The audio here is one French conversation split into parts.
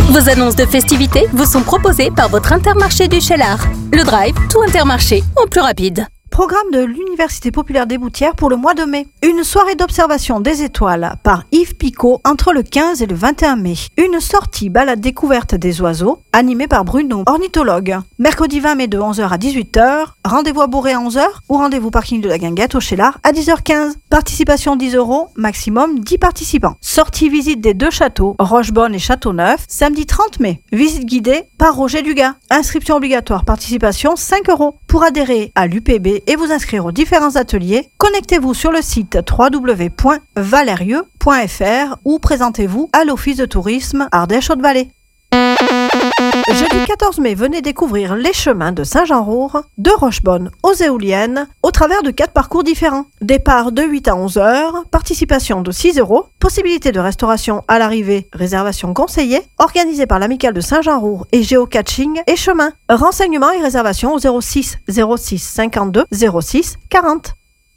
Vos annonces de festivités vous sont proposées par votre Intermarché du Cheylard. Le Drive, tout Intermarché, en plus rapide. Programme de l'Université populaire des Boutières pour le mois de mai. Une soirée d'observation des étoiles par Yves Picot entre le 15 et le 21 mai. Une sortie balade découverte des oiseaux animée par Bruno, ornithologue. Mercredi 20 mai de 11h à 18h. Rendez-vous à Bourré à 11h ou rendez-vous parking de la Guinguette au Cheylard à 10h15. Participation 10 €, maximum 10 participants. Sortie visite des deux châteaux, Rochebonne et Châteauneuf, samedi 30 mai. Visite guidée par Roger Dugas. Inscription obligatoire, participation 5 €. Pour adhérer à l'UPB et vous inscrire aux différents ateliers, connectez-vous sur le site www.valerieux.fr ou présentez-vous à l'Office de tourisme Ardèche-Haute-Vallée. Jeudi 14 mai, venez découvrir les chemins de Saint-Jean-Roure, de Rochebonne aux Éoliennes, au travers de 4 parcours différents. Départ de 8 à 11h, participation de 6 €, possibilité de restauration à l'arrivée, réservation conseillée, organisée par l'Amicale de Saint-Jean-Roure et Géocaching et Chemin. Renseignements et réservations au 06 06 52 06 40.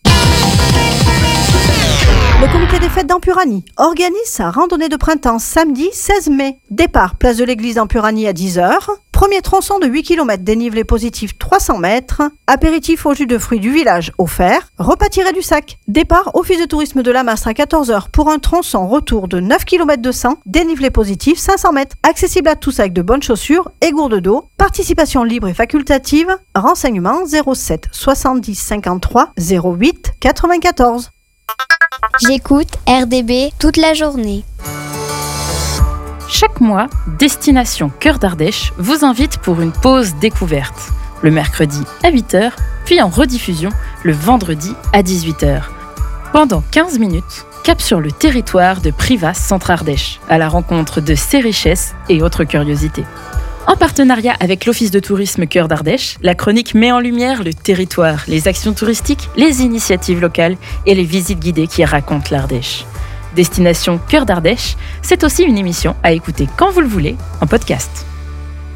Le comité des fêtes d'Empuranie organise sa randonnée de printemps samedi 16 mai. Départ place de l'église d'Empuranie à 10h. Premier tronçon de 8 km dénivelé positif 300 mètres. Apéritif au jus de fruits du village offert. Repas tiré du sac. Départ office de tourisme de la Mastre à 14h pour un tronçon retour de 9 km 200. Dénivelé positif 500 mètres. Accessible à tous avec de bonnes chaussures et gourdes d'eau. Participation libre et facultative. Renseignements 07 70 53 08 94. J'écoute RDB toute la journée. Chaque mois, Destination Cœur d'Ardèche vous invite pour une pause découverte. Le mercredi à 8h, puis en rediffusion le vendredi à 18h. Pendant 15 minutes, cap sur le territoire de Privas Centre-Ardèche, à la rencontre de ses richesses et autres curiosités. En partenariat avec l'Office de tourisme Cœur d'Ardèche, la chronique met en lumière le territoire, les actions touristiques, les initiatives locales et les visites guidées qui racontent l'Ardèche. Destination Cœur d'Ardèche, c'est aussi une émission à écouter quand vous le voulez en podcast.